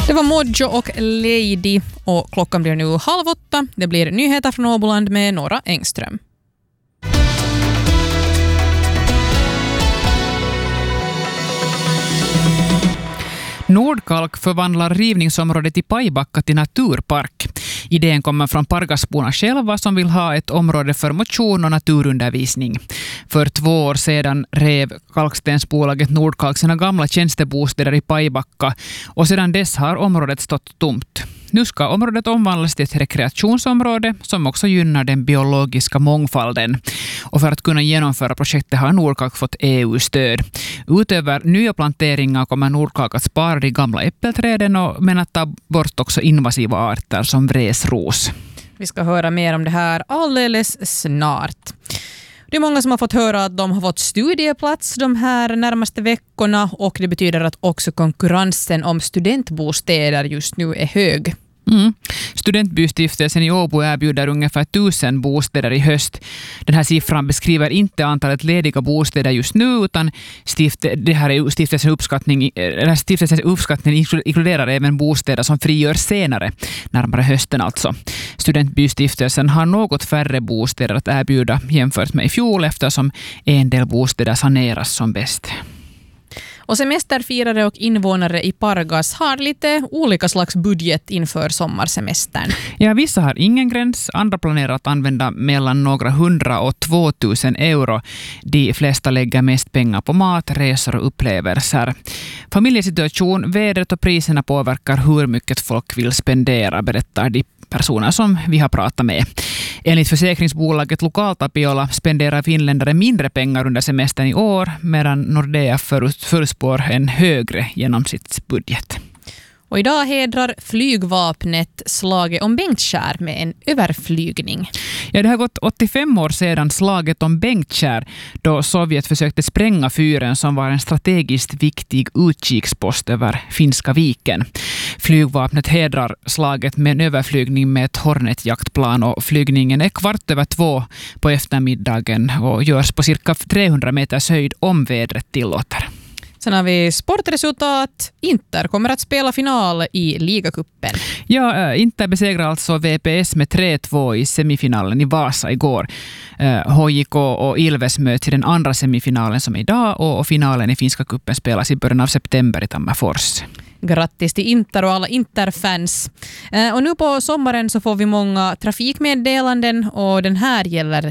Det var Mojo och Lady och klockan blir nu 7:30. Det blir nyheter från Åboland med Nora Engström. Nordkalk förvandlar rivningsområdet i Pajbacka till naturpark. Idén kommer från Pargasborna själva som vill ha ett område för motion och naturundervisning. För 2 år sedan rev kalkstensbolaget Nordkalk sina gamla tjänstebostäder i Pajbacka och sedan dess har området stått tomt. Nu ska området omvandlas till ett rekreationsområde som också gynnar den biologiska mångfalden. Och för att kunna genomföra projektet har Nordkalk fått EU-stöd. Utöver nya planteringar kommer Nordkalk att spara de gamla äppelträden men att ta bort också invasiva arter som vresros. Vi ska höra mer om det här alldeles snart. Det är många som har fått höra att de har fått studieplats de här närmaste veckorna och det betyder att också konkurrensen om studentbostäder just nu är hög. Studentbystiftelsen i Åbo erbjuder ungefär 1000 bostäder i höst. Den här siffran beskriver inte antalet lediga bostäder just nu utan stiftelsens uppskattning inkluderar även bostäder som frigörs senare, närmare hösten alltså. Studentbystiftelsen har något färre bostäder att erbjuda jämfört med i fjol eftersom en del bostäder saneras som bäst. Och semesterfirare och invånare i Pargas har lite olika slags budget inför sommarsemestern. Ja, vissa har ingen gräns. Andra planerar att använda mellan några 100 och 2000 euro. De flesta lägger mest pengar på mat, resor och upplevelser. Familjesituation, vädret och priserna påverkar hur mycket folk vill spendera, berättar de personer som vi har pratat med. Enligt försäkringsbolaget Lokaltapiola spenderar finländare mindre pengar under semestern i år medan Nordea förutspår en högre genomsnittsbudget. Och idag hedrar flygvapnet slaget om Bengtskär med en överflygning. Ja, det har gått 85 år sedan slaget om Bengtskär då Sovjet försökte spränga fyren som var en strategiskt viktig utkikspost över Finska viken. Flygvapnet hedrar slaget med en överflygning med ett Hornet-jaktplan och flygningen är 1:15 på eftermiddagen och görs på cirka 300 meters höjd om vädret tillåter. Sen har vi sportresultat. Inter kommer att spela final i ligacupen. Ja, Inter besegrar alltså VPS med 3-2 i semifinalen i Vasa igår. HJK och Ilves möts i den andra semifinalen som är idag och finalen i finska cupen spelas i början av september i Tammerfors. Grattis till Inter och alla Interfans. Och nu på sommaren så får vi många trafikmeddelanden och den här gäller